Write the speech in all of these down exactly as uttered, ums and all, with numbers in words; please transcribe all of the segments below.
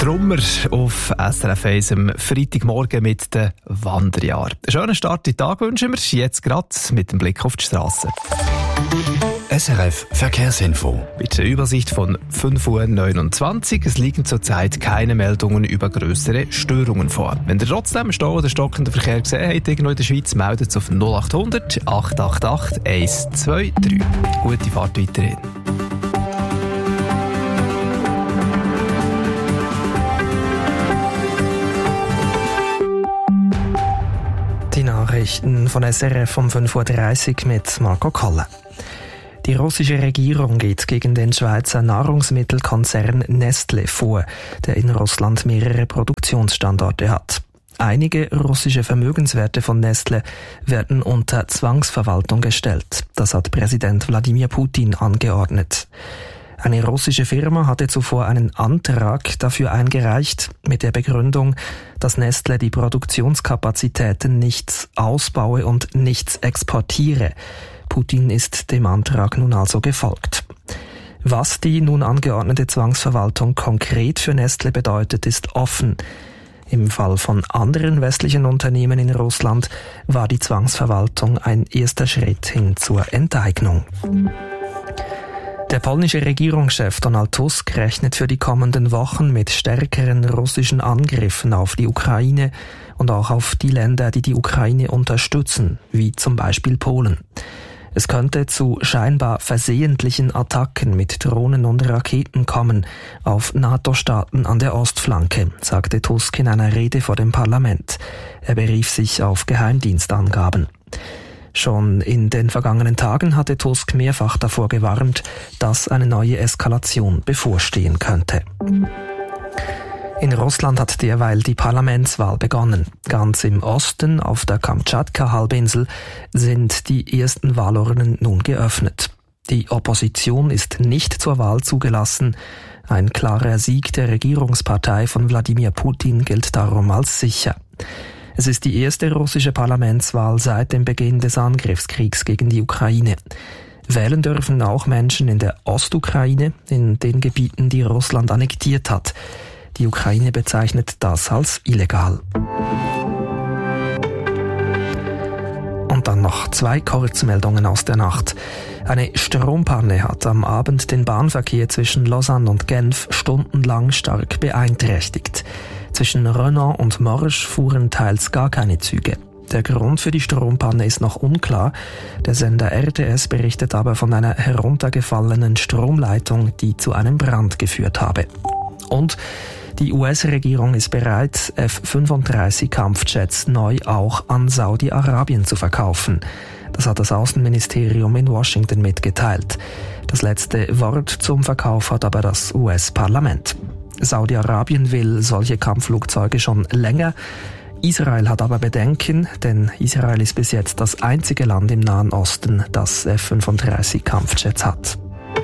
Trummer auf S R F eins am Freitagmorgen mit den Wanderjahren. Einen schönen Start in den Tag wünschen wir, jetzt gerade mit dem Blick auf die Straße. S R F Verkehrsinfo. Mit der Übersicht von fünf Uhr neunundzwanzig. Es liegen zurzeit keine Meldungen über grössere Störungen vor. Wenn ihr trotzdem Stau oder stockenden Verkehr gesehen habt, irgendwo in der Schweiz, meldet es auf null acht hundert, acht acht acht, eins zwei drei. Gute Fahrt weiterhin. Die Nachrichten von S R F um fünf Uhr dreißig mit Marco Kolle. Die russische Regierung geht gegen den Schweizer Nahrungsmittelkonzern Nestlé vor, der in Russland mehrere Produktionsstandorte hat. Einige russische Vermögenswerte von Nestlé werden unter Zwangsverwaltung gestellt. Das hat Präsident Wladimir Putin angeordnet. Eine russische Firma hatte zuvor einen Antrag dafür eingereicht, mit der Begründung, dass Nestlé die Produktionskapazitäten nicht ausbaue und nichts exportiere. Putin ist dem Antrag nun also gefolgt. Was die nun angeordnete Zwangsverwaltung konkret für Nestlé bedeutet, ist offen. Im Fall von anderen westlichen Unternehmen in Russland war die Zwangsverwaltung ein erster Schritt hin zur Enteignung. Der polnische Regierungschef Donald Tusk rechnet für die kommenden Wochen mit stärkeren russischen Angriffen auf die Ukraine und auch auf die Länder, die die Ukraine unterstützen, wie zum Beispiel Polen. Es könnte zu scheinbar versehentlichen Attacken mit Drohnen und Raketen kommen auf NATO-Staaten an der Ostflanke, sagte Tusk in einer Rede vor dem Parlament. Er berief sich auf Geheimdienstangaben. Schon in den vergangenen Tagen hatte Tusk mehrfach davor gewarnt, dass eine neue Eskalation bevorstehen könnte. In Russland hat derweil die Parlamentswahl begonnen. Ganz im Osten, auf der Kamtschatka-Halbinsel, sind die ersten Wahlurnen nun geöffnet. Die Opposition ist nicht zur Wahl zugelassen. Ein klarer Sieg der Regierungspartei von Wladimir Putin gilt darum als sicher. Es ist die erste russische Parlamentswahl seit dem Beginn des Angriffskriegs gegen die Ukraine. Wählen dürfen auch Menschen in der Ostukraine, in den Gebieten, die Russland annektiert hat. Die Ukraine bezeichnet das als illegal. Und dann noch zwei Kurzmeldungen aus der Nacht. Eine Strompanne hat am Abend den Bahnverkehr zwischen Lausanne und Genf stundenlang stark beeinträchtigt. Zwischen Renan und Morges fuhren teils gar keine Züge. Der Grund für die Strompanne ist noch unklar. Der Sender R T S berichtet aber von einer heruntergefallenen Stromleitung, die zu einem Brand geführt habe. Und die U S-Regierung ist bereit, F fünfunddreißig Kampfjets neu auch an Saudi-Arabien zu verkaufen. Das hat das Außenministerium in Washington mitgeteilt. Das letzte Wort zum Verkauf hat aber das U S-Parlament. Saudi-Arabien will solche Kampfflugzeuge schon länger. Israel hat aber Bedenken, denn Israel ist bis jetzt das einzige Land im Nahen Osten, das F fünfunddreißig Kampfjets hat.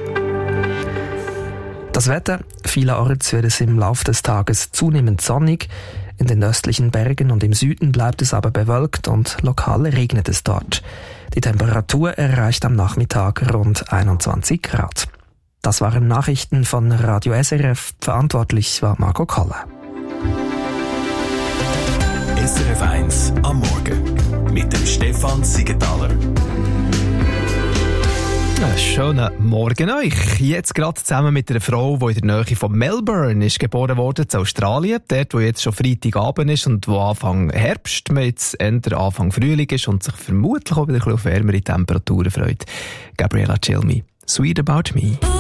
Das Wetter: Vielerorts wird es im Laufe des Tages zunehmend sonnig. In den östlichen Bergen und im Süden bleibt es aber bewölkt und lokal regnet es dort. Die Temperatur erreicht am Nachmittag rund einundzwanzig Grad. Das waren Nachrichten von Radio S R F. Verantwortlich war Marco Koller. S R F eins am Morgen mit dem Stefan Siegenthaler. Einen schönen Morgen euch. Jetzt gerade zusammen mit einer Frau, die in der Nähe von Melbourne ist geboren wurde, in Australien. Dort, wo jetzt schon Freitagabend ist und wo Anfang Herbst, man jetzt Ende Anfang Frühling ist und sich vermutlich auch wieder ein bisschen auf wärmere Temperaturen freut. Gabriella Cilmi, Sweet About Me.